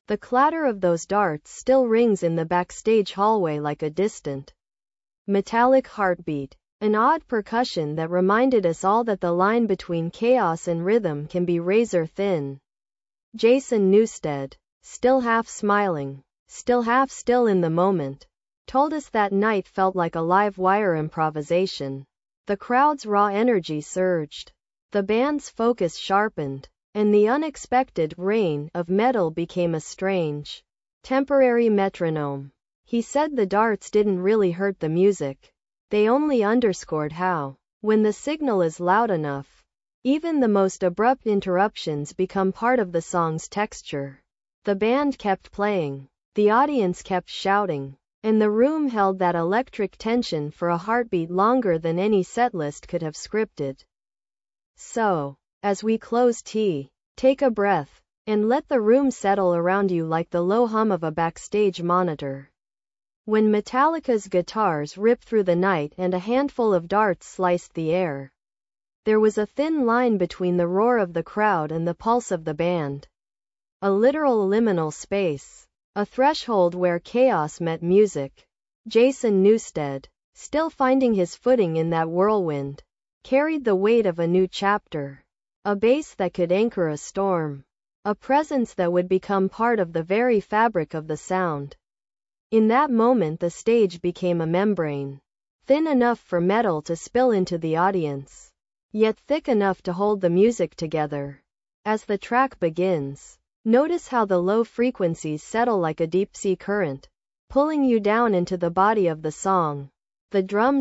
The clatter of those darts still rings in the backstage hallway like a distant, metallic heartbeat. An odd percussion that reminded us all that the line between chaos and rhythm can be razor thin. Jason Newsted, still half smiling, still half still in the moment, told us that night felt like a live wire improvisation. The crowd's raw energy surged. The band's focus sharpened, and the unexpected rain of metal became a strange, temporary metronome. He said the darts didn't really hurt the music. They only underscored how, when the signal is loud enough, even the most abrupt interruptions become part of the song's texture. The band kept playing, the audience kept shouting, and the room held that electric tension for a heartbeat longer than any setlist could have scripted. So, as we close T, take a breath, and let the room settle around you like the low hum of a backstage monitor. When Metallica's guitars ripped through the night and a handful of darts sliced the air, there was a thin line between the roar of the crowd and the pulse of the band. A literal liminal space, a threshold where chaos met music. Jason Newsted, still finding his footing in that whirlwind, carried the weight of a new chapter. A bass that could anchor a storm. A presence that would become part of the very fabric of the sound. In that moment the stage became a membrane, thin enough for metal to spill into the audience, yet thick enough to hold the music together. As the track begins, notice how the low frequencies settle like a deep-sea current, pulling you down into the body of the song. The drums